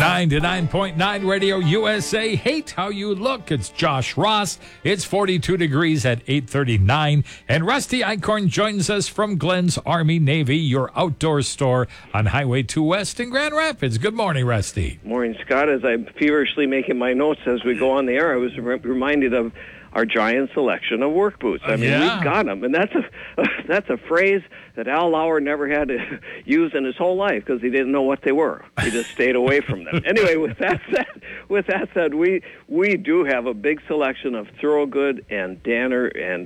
99.9 Radio USA. Hate how you look. It's Josh Ross. It's 42 degrees at 8:39. And Rusty Eichhorn joins us from Glenn's Army Navy, your outdoor store on Highway 2 West in Grand Rapids. Good morning, Rusty. Morning, Scott. As I'm feverishly making my notes as we go on the air, I was reminded of our giant selection of work boots. I mean, we've got them, and that's a phrase that Al Lauer never had to use in his whole life because he didn't know what they were. He just stayed away from them. Anyway, with that said, we do have a big selection of Thorogood and Danner and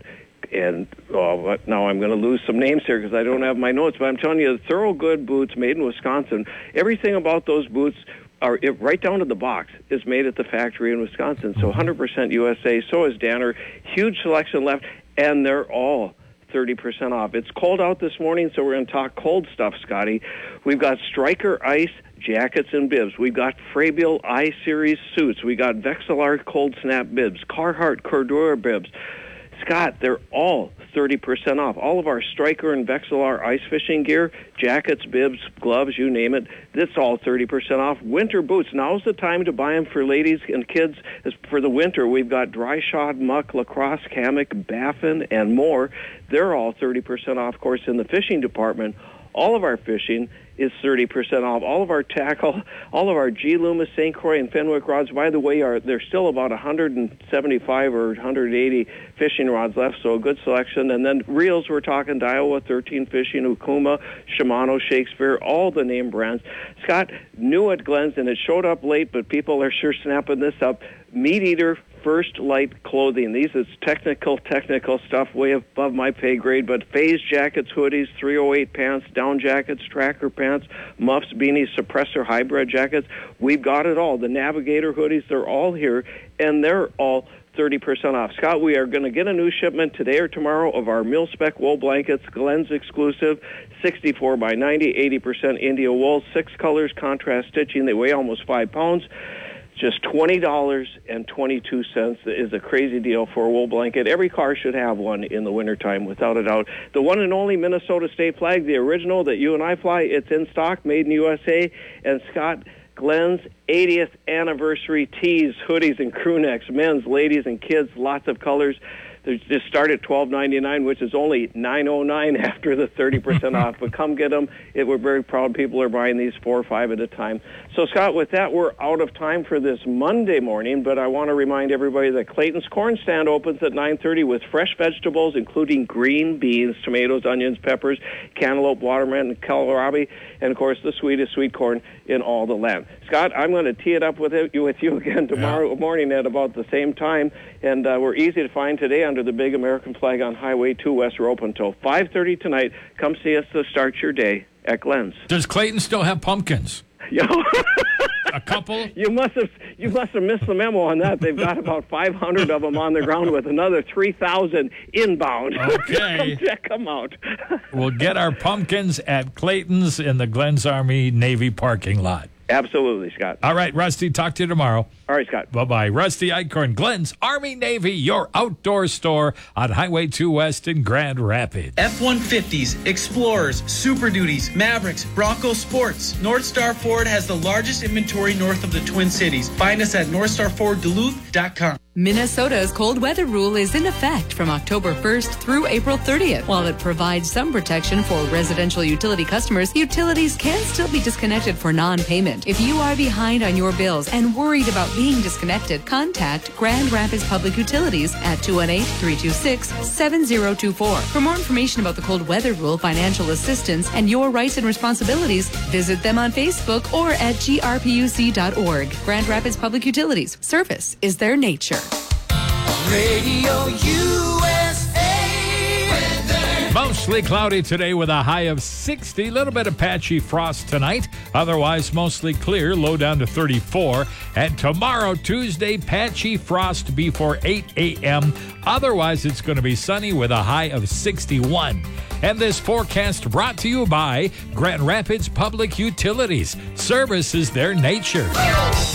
now I'm going to lose some names here because I don't have my notes, but I'm telling you, the Thorogood boots made in Wisconsin, everything about those boots are right down to the box is made at the factory in Wisconsin. So 100% USA. So is Danner. Huge selection left, and they're all 30% off. It's cold out this morning, so we're going to talk cold stuff, Scotty. We've got Stryker Ice jackets and bibs. We've got Frabiel I-Series suits. We got Vexilar Cold Snap bibs, Carhartt Cordura bibs. Scott, they're all 30% off. All of our Stryker and Vexilar ice fishing gear, jackets, bibs, gloves, you name it, that's all 30% off. Winter boots, now's the time to buy them for ladies and kids. As for the winter, we've got Dry Shod, Muck, Lacrosse, Hammock, Baffin, and more. They're all 30% off, of course, in the fishing department. All of our fishing is 30% off. All of our tackle, all of our G. Loomis, St. Croix, and Fenwick rods, by the way, there's still about 175 or 180 fishing rods left, so a good selection. And then reels, we're talking Daiwa, 13 Fishing, Ukuma, Shimano, Shakespeare, all the name brands. Scott, new at Glenn's, and it showed up late, but people are sure snapping this up. Meat Eater First Light clothing. These is technical stuff way above my pay grade, but phase jackets, hoodies, 308 pants, down jackets, tracker pants, muffs, beanies, suppressor, hybrid jackets. We've got it all. The Navigator hoodies, they're all here, and they're all 30% off. Scott, we are going to get a new shipment today or tomorrow of our mil-spec wool blankets, Glenn's exclusive, 64 by 90, 80% India wool, 6 colors, contrast stitching. They weigh almost 5 pounds. Just $20.22 is a crazy deal for a wool blanket. Every car should have one in the wintertime, without a doubt. The one and only Minnesota State flag, the original that you and I fly, it's in stock, made in USA. And Scott, Glenn's 80th anniversary tees, hoodies, and crew necks, men's, ladies, and kids, lots of colors. They just start at $12.99, which is only $9.09 after the 30% off. But come get them. We're very proud people are buying these 4 or 5 at a time. So, Scott, with that, we're out of time for this Monday morning. But I want to remind everybody that Clayton's Corn Stand opens at 9:30 with fresh vegetables, including green beans, tomatoes, onions, peppers, cantaloupe, watermelon, and kohlrabi, and, of course, the sweetest sweet corn in all the land. Scott, I'm going to tee it up with you again tomorrow morning at about the same time. And we're easy to find today under the big American flag on Highway 2 West. We're open until 5:30 tonight. Come see us to start your day at Glenn's. Does Clayton still have pumpkins? A couple? You must have missed the memo on that. They've got about 500 of them on the ground with another 3,000 inbound. Okay. Come check them out. We'll get our pumpkins at Clayton's in the Glenn's Army Navy parking lot. Absolutely, Scott. All right, Rusty, talk to you tomorrow. All right, Scott. Bye-bye. Rusty Eichhorn, Glenn's Army Navy, your outdoor store on Highway 2 West in Grand Rapids. F-150s, Explorers, Super Duties, Mavericks, Bronco Sports. Northstar Ford has the largest inventory north of the Twin Cities. Find us at NorthstarFordDuluth.com. Minnesota's cold weather rule is in effect from October 1st through April 30th. While it provides some protection for residential utility customers, utilities can still be disconnected for non-payment. If you are behind on your bills and worried about being disconnected, contact Grand Rapids Public Utilities at 218-326-7024. For more information about the cold weather rule, financial assistance, and your rights and responsibilities, visit them on Facebook or at grpuc.org. Grand Rapids Public Utilities. Service is their nature. Radio USA weather. Mostly cloudy today with a high of 60. A little bit of patchy frost tonight. Otherwise, mostly clear, low down to 34. And tomorrow, Tuesday, patchy frost before 8 a.m. Otherwise, it's going to be sunny with a high of 61. And this forecast brought to you by Grand Rapids Public Utilities. Service is their nature.